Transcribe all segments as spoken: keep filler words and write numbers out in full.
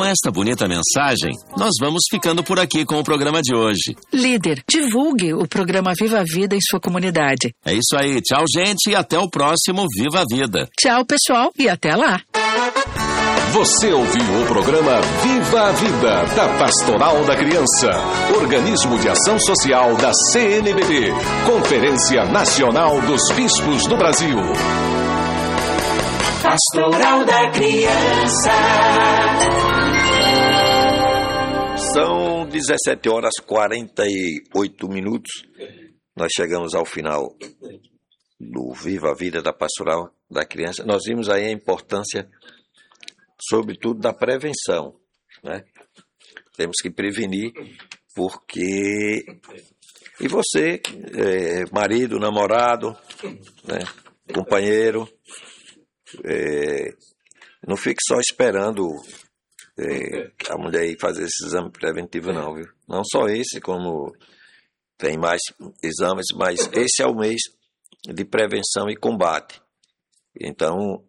esta bonita mensagem, nós vamos ficando por aqui com o programa de hoje. Líder, divulgue o programa Viva a Vida em sua comunidade. É isso aí. Tchau, gente, e até o próximo Viva a Vida. Tchau, pessoal, e até lá. Você ouviu o programa Viva a Vida, da Pastoral da Criança, Organismo de Ação Social da C N B B, Conferência Nacional dos Bispos do Brasil. Pastoral da Criança. São dezessete horas e quarenta e oito minutos. Nós chegamos ao final do Viva a Vida da Pastoral da Criança. Nós vimos aí a importância, sobretudo, da prevenção, né? Temos que prevenir, porque... E você, é, marido, namorado, né, companheiro, é, não fique só esperando é, a mulher ir fazer esse exame preventivo, não, viu? Não só esse, como tem mais exames, mas esse é o mês de prevenção e combate. Então,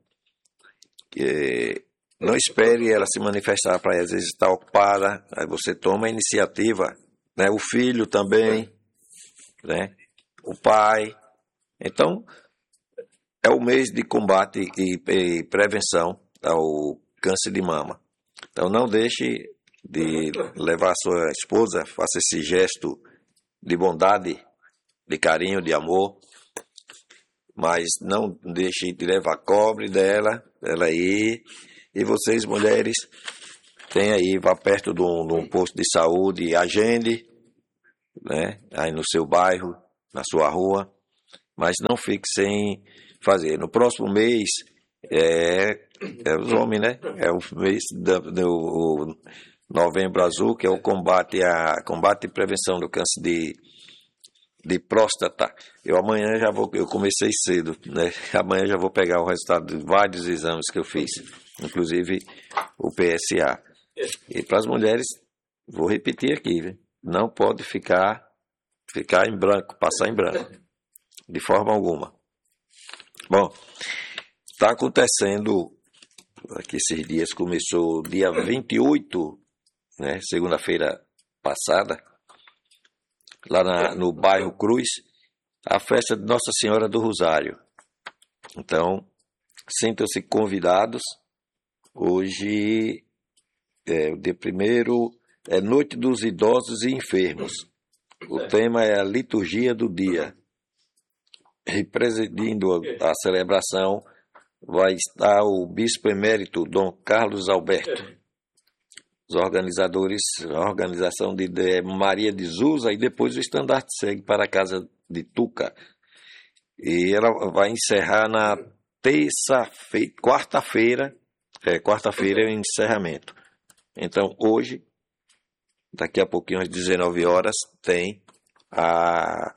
é, não espere ela se manifestar para às vezes estar ocupada, aí você toma a iniciativa, né? O filho também, né? O pai. Então, é o mês de combate e, e prevenção ao câncer de mama. Então, não deixe de levar sua esposa, faça esse gesto de bondade, de carinho, de amor, mas não deixe de levar cobre dela, ela ir. E vocês, mulheres, tem aí, vá perto de um, de um posto de saúde, agende, né, aí no seu bairro, na sua rua, mas não fique sem fazer. No próximo mês, é, é os homens, né? É o mês do, do Novembro Azul, que é o combate, a, combate e prevenção do câncer de, de próstata. Eu amanhã já vou, eu comecei cedo, né? Amanhã já vou pegar o resultado de vários exames que eu fiz, inclusive o P S A. E para as mulheres, vou repetir aqui, viu? Não pode ficar, ficar em branco, passar em branco, de forma alguma. Bom, está acontecendo, aqui esses dias, começou dia vinte e oito, né, segunda-feira passada, lá na, no bairro Cruz, a festa de Nossa Senhora do Rosário. Então, sintam-se convidados. Hoje, é, o dia primeiro, é Noite dos Idosos e Enfermos. O tema é a liturgia do dia. E presidindo a, a celebração vai estar o Bispo Emérito Dom Carlos Alberto. Os organizadores, a organização de, de Maria de Zusa, e depois o estandarte segue para a casa de Tuca. E ela vai encerrar na terça-feira, quarta-feira, é, quarta-feira é o encerramento. Então, hoje, daqui a pouquinho, às dezenove horas, tem a,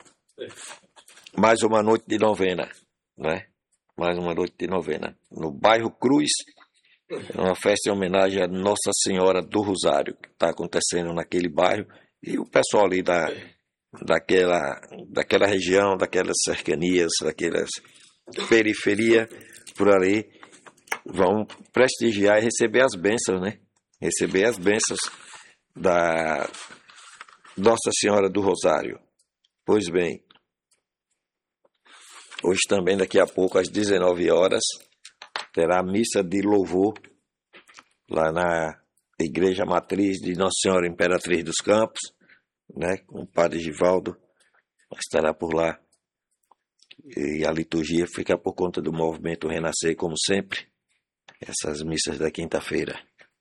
mais uma noite de novena, né? Mais uma noite de novena. No bairro Cruz, uma festa em homenagem a Nossa Senhora do Rosário, que está acontecendo naquele bairro, e o pessoal ali da, daquela, daquela região, daquelas cercanias, daquelas periferia por ali, vão prestigiar e receber as bênçãos, né? Receber as bênçãos da Nossa Senhora do Rosário. Pois bem, hoje também, daqui a pouco, às dezenove horas, terá a missa de louvor lá na Igreja Matriz de Nossa Senhora Imperatriz dos Campos, né? Com o Padre Givaldo estará por lá. E a liturgia fica por conta do Movimento Renascer, como sempre, essas missas da quinta-feira.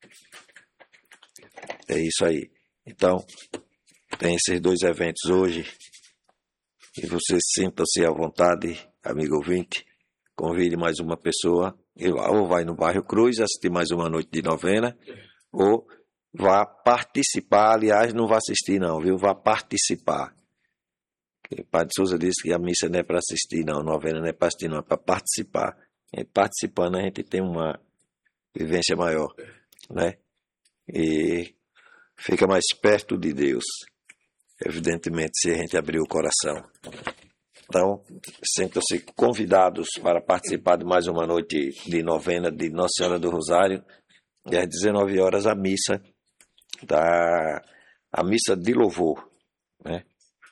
É isso aí. Então, tem esses dois eventos hoje, e você sinta-se à vontade, amigo ouvinte, convide mais uma pessoa, ou vai no bairro Cruz assistir mais uma noite de novena, ou vá participar. Aliás, não vá assistir não, viu? Vá participar. O Padre Souza disse que a missa não é para assistir não, a novena não é para assistir não, é para participar. E participando a gente tem uma vivência maior, né? E fica mais perto de Deus, evidentemente, se a gente abrir o coração. Então, sintam-se convidados para participar de mais uma noite de novena de Nossa Senhora do Rosário, E às dezenove horas a missa, da, a missa de louvor, né?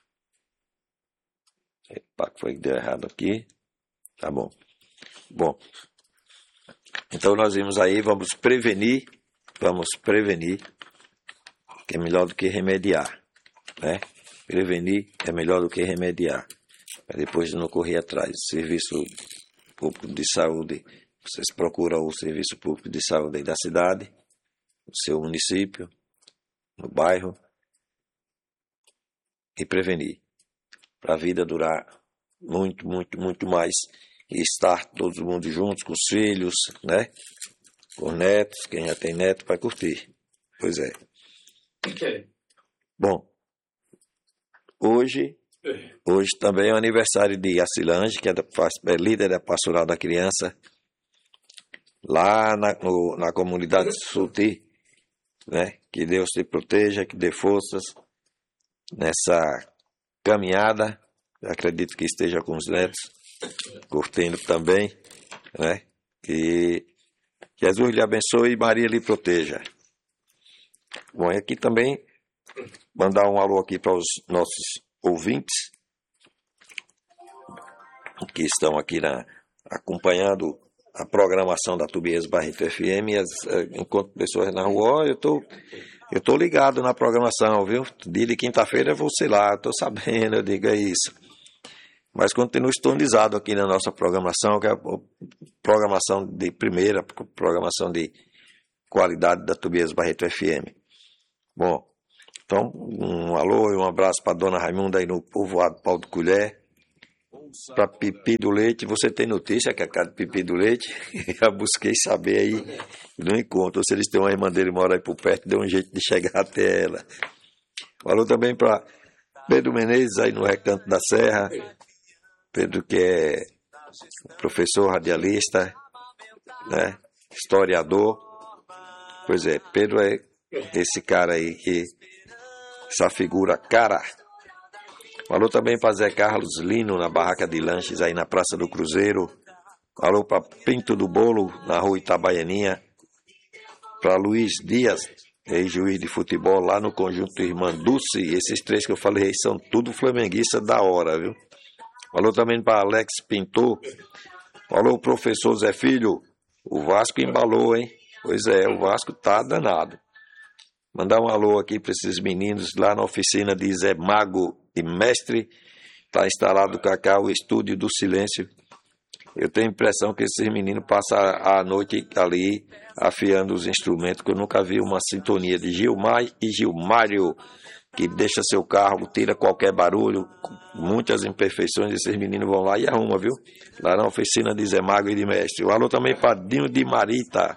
Epa, foi que deu errado aqui. Tá bom. Bom, então nós vimos aí, vamos prevenir, vamos prevenir, que é melhor do que remediar, né? Prevenir é melhor do que remediar, para depois não correr atrás. Serviço Público de Saúde, vocês procuram o Serviço Público de Saúde aí da cidade, no seu município, no bairro, e prevenir, para a vida durar muito, muito, muito mais, e estar todo mundo juntos com os filhos, né? Com os netos, quem já tem neto vai curtir. Pois é. Okay. Bom, hoje, hoje também é o aniversário de Acilange, que é, da, é líder da Pastoral da Criança, lá na, no, na comunidade Suti, né? Que Deus te proteja, que dê forças nessa caminhada. Eu acredito que esteja com os netos, curtindo também, né? Que Jesus lhe abençoe e Maria lhe proteja. Bom, e aqui também mandar um alô aqui para os nossos ouvintes que estão aqui na, acompanhando a programação da Tobias Barreto F M. As, enquanto pessoas na rua, eu tô, eu tô ligado na programação, viu? Dia de quinta-feira eu vou, sei lá, estou sabendo, eu digo é isso. Mas continuo estonizado aqui na nossa programação, que é a programação de primeira, programação de qualidade da Tobias Barreto F M. Bom, então, um alô e um abraço para a dona Raimunda aí no povoado Pau de Colher. Para Pipi do Leite, você tem notícia que é a casa de Pipi do Leite? Já busquei saber aí, não encontro. Se eles têm uma irmã dele que mora aí por perto, deu um jeito de chegar até ela. Um alô também para Pedro Menezes aí no Recanto da Serra. Pedro, que é professor radialista, né? Historiador. Pois é, Pedro é esse cara aí, que, essa figura cara. Falou também para Zé Carlos Lino, na barraca de lanches aí na Praça do Cruzeiro. Falou para Pinto do Bolo, na rua Itabaianinha. Para Luiz Dias, ex-juiz de futebol lá no Conjunto Irmã Dulce. Esses três que eu falei são tudo flamenguistas da hora, viu? Falou também para Alex Pintor. Falou o professor Zé Filho. O Vasco embalou, hein? Pois é, o Vasco tá danado. Mandar um alô aqui para esses meninos lá na oficina de Zé Mago e Mestre. Está instalado cá o Estúdio do Silêncio. Eu tenho a impressão que esses meninos passam a noite ali afiando os instrumentos, que eu nunca vi uma sintonia de Gilmar e Gilmário, que deixa seu carro, tira qualquer barulho, muitas imperfeições, esses meninos vão lá e arrumam, viu? Lá na oficina de Zé Mago e de Mestre. Um alô também para Dinho de Marita,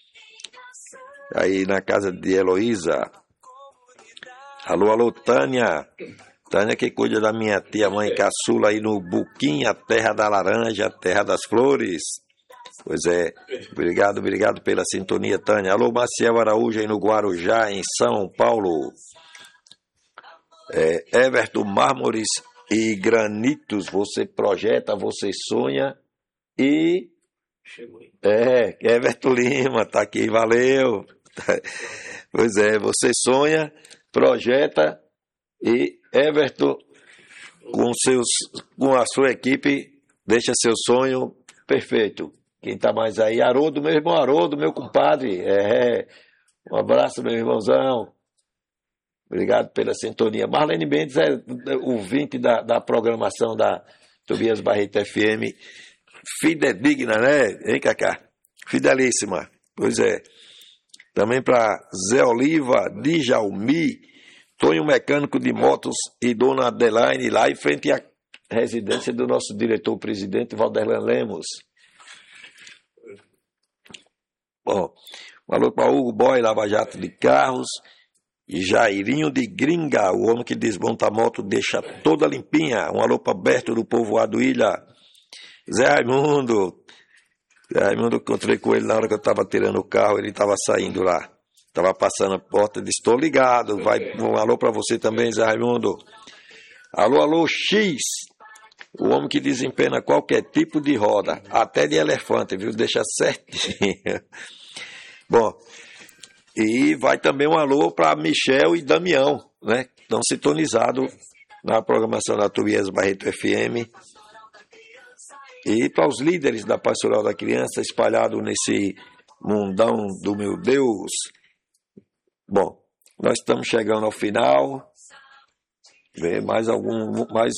aí na casa de Heloísa. Alô, alô, Tânia. Tânia que cuida da minha tia-mãe caçula aí no Buquinha, terra da laranja, terra das flores. Pois é, obrigado, obrigado pela sintonia, Tânia. Alô, Maciel Araújo aí no Guarujá, em São Paulo. É, Everton Mármores e Granitos, você projeta, você sonha e... Chegou aí. É, Everton Lima, tá aqui, valeu. Pois é, você sonha, projeta e Everton, com, seus, com a sua equipe, deixa seu sonho perfeito. Quem tá mais aí? Haroldo, meu irmão Haroldo, meu compadre. É, um abraço, meu irmãozão. Obrigado pela sintonia. Marlene Mendes é ouvinte da, da programação da Tobias Barreto F M. Fidedigna, né? Hein, Cacá? Fidelíssima. Pois é. Também para Zé Oliva, Djalmi, Tonho Mecânico de Motos e Dona Adelaine, lá em frente à residência do nosso diretor-presidente Valderlan Lemos. Bom, um alô para Hugo Boy, Lava Jato de Carros. E Jairinho de Gringa, o homem que desmonta a moto, deixa toda limpinha. Um alô para Berto do Povoado Ilha. Zé Raimundo. Zé Raimundo, encontrei com ele na hora que eu estava tirando o carro, ele estava saindo lá. Estava passando a porta, disse, estou ligado. Vai, um alô para você também, Zé Raimundo. Alô, alô, X. O homem que desempenha qualquer tipo de roda, até de elefante, viu? Deixa certinho. Bom, e vai também um alô para Michel e Damião, né? Estão sintonizados na programação da Tobias Barreto F M. E para os líderes da Pastoral da Criança espalhados nesse mundão do meu Deus. Bom, nós estamos chegando ao final. Vê mais algum, mais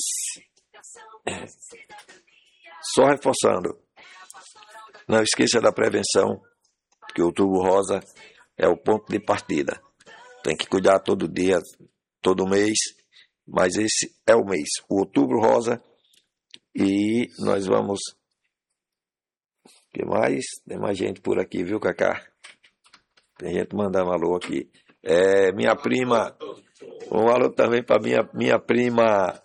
só reforçando. Não esqueça da prevenção, que o Outubro Rosa é o ponto de partida. Tem que cuidar todo dia, todo mês, mas esse é o mês, o Outubro Rosa. E nós vamos... O que mais? Tem mais gente por aqui, viu, Cacá? Tem gente mandando um alô aqui. É, minha prima... Um alô também para minha, minha prima...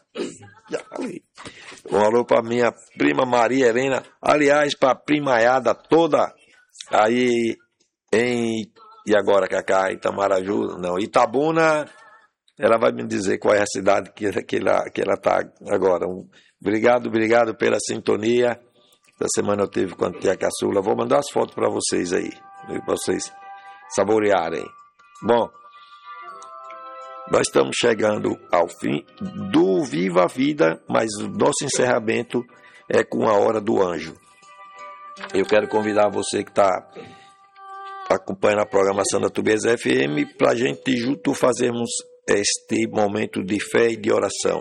Um alô para minha prima Maria Helena. Aliás, para a primaiada toda aí em... E agora, Cacá? Itamaraju? Não, Itabuna... Ela vai me dizer qual é a cidade que, que ela que ela está agora. Um, obrigado, obrigado pela sintonia. Essa semana eu tive com a tia Caçula. Vou mandar as fotos para vocês aí, para vocês saborearem. Bom, nós estamos chegando ao fim do Viva a Vida, mas o nosso encerramento é com a Hora do Anjo. Eu quero convidar você que está acompanhando a programação da Tobias F M para a gente junto fazermos este momento de fé e de oração.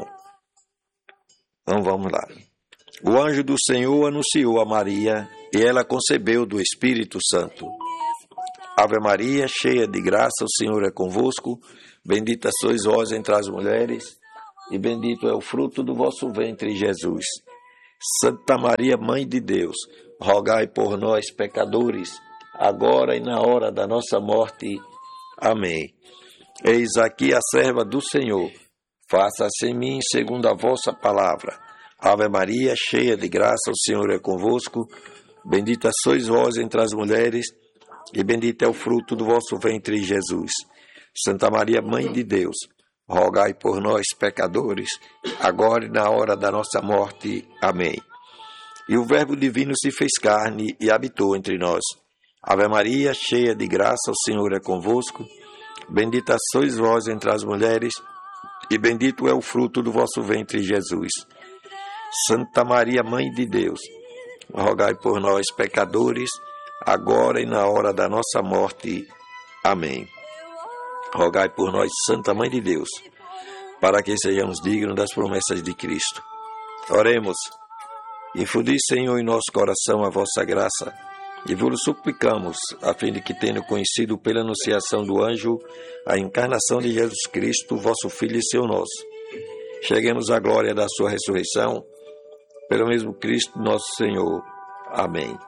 Então vamos lá. O anjo do Senhor anunciou a Maria e ela concebeu do Espírito Santo. Ave Maria, cheia de graça, o Senhor é convosco. Bendita sois vós entre as mulheres e bendito é o fruto do vosso ventre, Jesus. Santa Maria, Mãe de Deus, rogai por nós, pecadores, agora e na hora da nossa morte. Amém. Eis aqui a serva do Senhor, faça-se em mim segundo a vossa palavra. Ave Maria, cheia de graça, o Senhor é convosco. Bendita sois vós entre as mulheres, e bendito é o fruto do vosso ventre, Jesus. Santa Maria, Mãe de Deus, rogai por nós, pecadores, agora e na hora da nossa morte. Amém. E o Verbo divino se fez carne e habitou entre nós. Ave Maria, cheia de graça, o Senhor é convosco. Bendita sois vós entre as mulheres, e bendito é o fruto do vosso ventre, Jesus. Santa Maria, Mãe de Deus, rogai por nós, pecadores, agora e na hora da nossa morte. Amém. Rogai por nós, Santa Mãe de Deus, para que sejamos dignos das promessas de Cristo. Oremos. Infundi, Senhor, em nosso coração a vossa graça, e vos suplicamos, a fim de que, tendo conhecido pela anunciação do anjo a encarnação de Jesus Cristo, vosso Filho e seu nosso, cheguemos à glória da sua ressurreição, pelo mesmo Cristo nosso Senhor. Amém.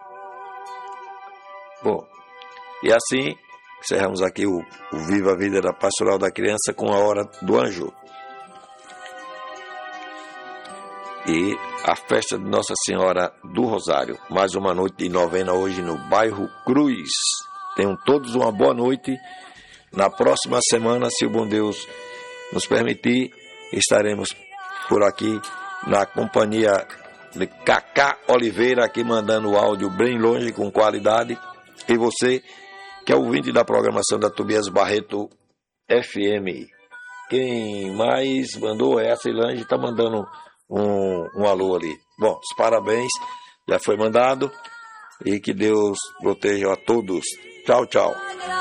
Bom, e assim, encerramos aqui o, o Viva a Vida da Pastoral da Criança com a Hora do Anjo. E a festa de Nossa Senhora do Rosário. Mais uma noite de novena hoje no bairro Cruz. Tenham todos uma boa noite. Na próxima semana, se o bom Deus nos permitir, estaremos por aqui na companhia de Cacá Oliveira, aqui mandando o áudio bem longe, com qualidade. E você, que é ouvinte da programação da Tobias Barreto F M. Quem mais mandou é a Cilange, está mandando Um, um alô ali. Bom, os parabéns, já foi mandado, e que Deus proteja a todos. Tchau, tchau.